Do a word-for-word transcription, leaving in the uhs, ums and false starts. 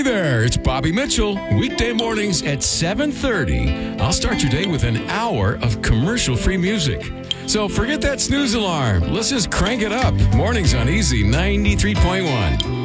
there, it's Bobby Mitchell. Weekday mornings at seven thirty. I'll start your day with an hour of commercial-free music. So forget that snooze alarm. Let's just crank it up. Mornings on Easy ninety-three point one.